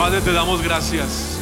Padre, te damos gracias.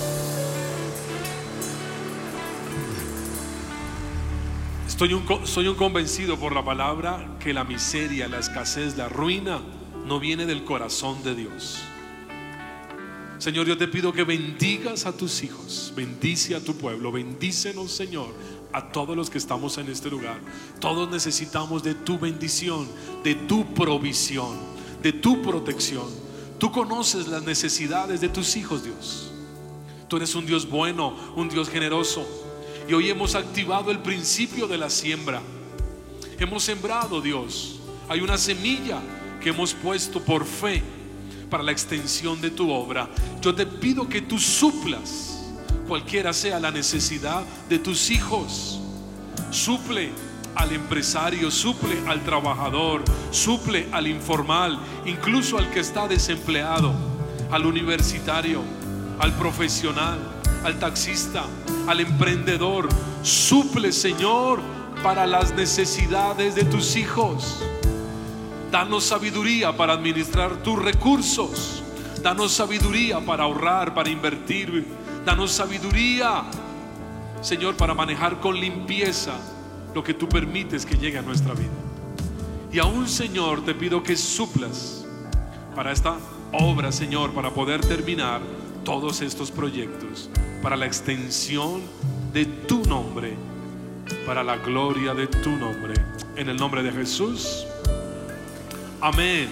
Soy un convencido por la palabra que la miseria, la escasez, la ruina no viene del corazón de Dios. Señor, yo te pido que bendigas a tus hijos, bendice a tu pueblo, bendícenos, Señor, a todos los que estamos en este lugar. Todos necesitamos de tu bendición, de tu provisión, de tu protección. Tú conoces las necesidades de tus hijos, Dios. Tú eres un Dios bueno, un Dios generoso. Y hoy hemos activado el principio de la siembra. Hemos sembrado, Dios. Hay una semilla que hemos puesto por fe para la extensión de tu obra. Yo te pido que tú suplas cualquiera sea la necesidad de tus hijos. Suple al empresario, suple al trabajador, suple al informal, incluso al que está desempleado, al universitario, al profesional, al taxista, al emprendedor. Suple, Señor, para las necesidades de tus hijos. Danos sabiduría para administrar tus recursos. Danos sabiduría para ahorrar, para invertir. Danos sabiduría, Señor, para manejar con limpieza lo que tú permites que llegue a nuestra vida. Y aún, Señor, te pido que suplas para esta obra, Señor, para poder terminar todos estos proyectos, para la extensión de tu nombre, para la gloria de tu nombre. En el nombre de Jesús. Amén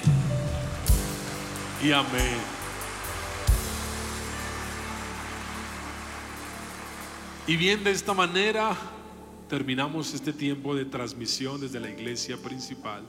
y amén. Y bien, de esta manera terminamos este tiempo de transmisión desde la iglesia principal,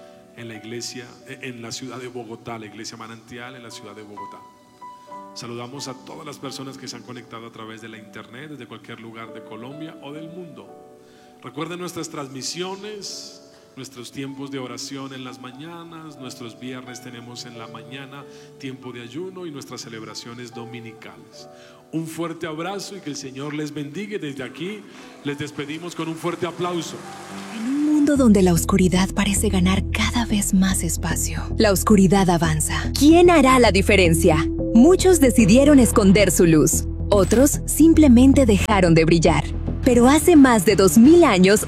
en la ciudad de Bogotá, la iglesia Manantial en la ciudad de Bogotá. Saludamos a todas las personas que se han conectado a través de la internet, desde cualquier lugar de Colombia o del mundo. Recuerden nuestras transmisiones, nuestros tiempos de oración en las mañanas. Nuestros viernes tenemos en la mañana tiempo de ayuno y nuestras celebraciones dominicales. Un fuerte abrazo y que el Señor les bendiga. Desde aquí les despedimos con un fuerte aplauso. En un mundo donde la oscuridad parece ganar cada vez más espacio, la oscuridad avanza. ¿Quién hará la diferencia? Muchos decidieron esconder su luz. Otros simplemente dejaron de brillar. Pero hace más de 2000 años,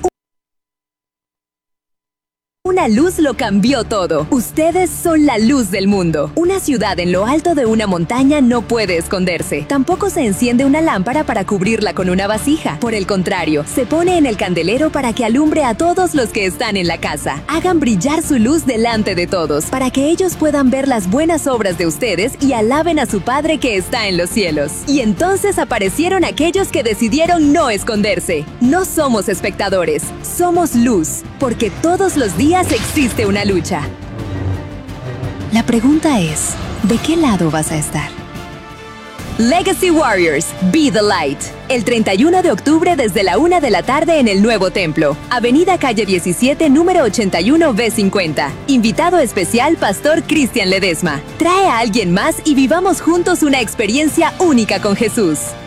una luz lo cambió todo. Ustedes son la luz del mundo. Una ciudad en lo alto de una montaña no puede esconderse. Tampoco se enciende una lámpara para cubrirla con una vasija. Por el contrario, se pone en el candelero para que alumbre a todos los que están en la casa. Hagan brillar su luz delante de todos, para que ellos puedan ver las buenas obras de ustedes y alaben a su Padre que está en los cielos. Y entonces aparecieron aquellos que decidieron no esconderse. No somos espectadores, somos luz, porque todos los días existe una lucha. La pregunta es, ¿de qué lado vas a estar? Legacy Warriors, Be the Light. El 31 de octubre desde la 1 de la tarde en el Nuevo Templo. Avenida Calle 17, número 81 B50. Invitado especial, Pastor Cristian Ledesma. Trae a alguien más y vivamos juntos una experiencia única con Jesús.